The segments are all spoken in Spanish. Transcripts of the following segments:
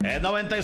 Es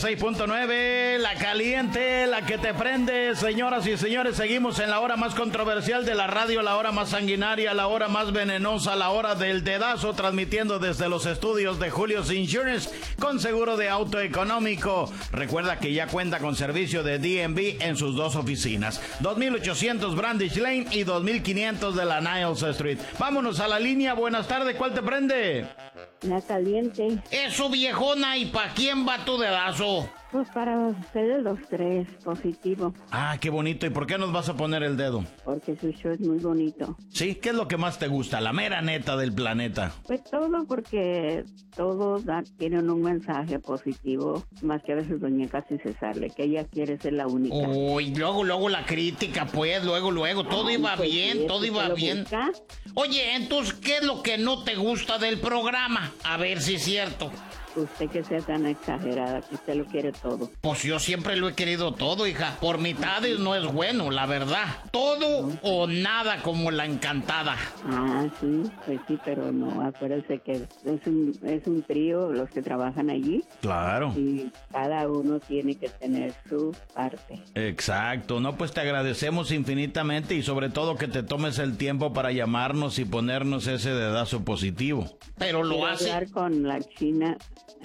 96.9, la caliente, la que te prende. Señoras y señores, seguimos en la hora más controversial de la radio, la hora más sanguinaria, la hora más venenosa, la hora del dedazo, transmitiendo desde los estudios de Julio's Insurance con seguro de auto económico. Recuerda que ya cuenta con servicio de DMV en sus dos oficinas, 2800 Brandish Lane y 2500 de la Niles Street. Vámonos a la línea. Buenas tardes, ¿cuál te prende? La caliente. Eso, viejona, ¿y para quién va tu dedazo? Pues para ustedes los tres, positivo. Ah, qué bonito. ¿Y por qué nos vas a poner el dedo? Porque su show es muy bonito. Sí, ¿qué es lo que más te gusta? La mera neta del planeta. Pues todo, porque todos tienen un mensaje positivo, más que a veces doña Casi se sale, que ella quiere ser la única. Uy, luego la crítica, pues, luego, todo iba pues bien, sí, todo es que iba lo bien. busca. Oye, entonces, ¿qué es lo que no te gusta del programa? A ver si es cierto. Usted que sea tan exagerada, que usted lo quiere todo. Pues yo siempre lo he querido todo, hija. Por mitades no es bueno, la verdad. Todo o nada, como la Encantada. Ah, sí, pues sí, pero no, acuérdese que es un trío los que trabajan allí. Claro. Y cada uno tiene que tener su parte. Exacto, no, pues te agradecemos infinitamente y sobre todo que te tomes el tiempo para llamarnos y ponernos ese dedazo positivo. Pero lo Quiero hace... hablar con la China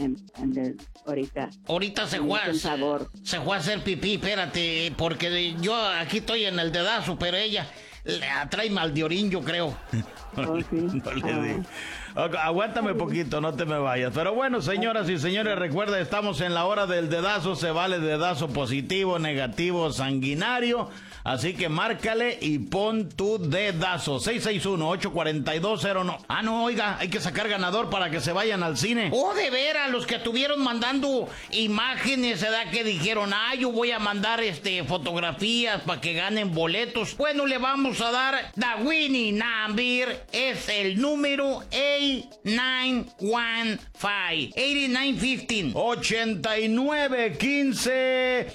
ahorita. Ahorita se fue a hacer pipí, espérate, porque yo aquí estoy en el dedazo, pero ella le atrae mal de orín, yo creo. Oh, sí. No le di. Aguántame poquito, no te me vayas. Pero bueno, señoras y señores, recuerda, estamos en la hora del dedazo. Se vale dedazo positivo, negativo, sanguinario. Así que márcale y pon tu dedazo. 661-842-09. Ah, no, oiga, hay que sacar ganador para que se vayan al cine. Oh, de veras, los que estuvieron mandando imágenes, ¿verdad? Que dijeron, yo voy a mandar fotografías para que ganen boletos. Bueno, le vamos a dar the winning number. Es el número 8915. 8915. 8915.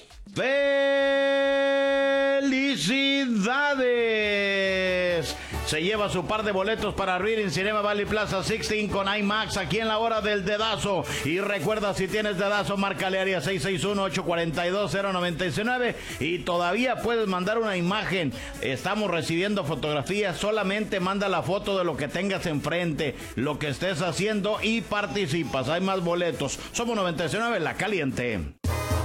¡Felicidades! Se lleva su par de boletos para Reading Cinema Valley Plaza 16 con IMAX aquí en la hora del dedazo. Y recuerda, si tienes dedazo, márcale área 661-842-0919 y todavía puedes mandar una imagen. Estamos recibiendo fotografías. Solamente manda la foto de lo que tengas enfrente, lo que estés haciendo y participas. Hay más boletos. Somos 99, la caliente.